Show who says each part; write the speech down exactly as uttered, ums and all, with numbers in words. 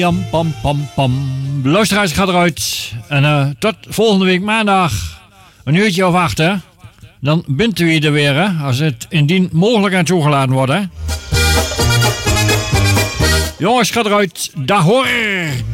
Speaker 1: Jam, pam, pam, pam. Luisteraars, gaat eruit. En uh, tot volgende week maandag. Een uurtje of acht, hè. Dan bent u er weer, hè. Als het indien mogelijk aan toegelaten wordt, hè. Jongens, gaat eruit. Dag hoor.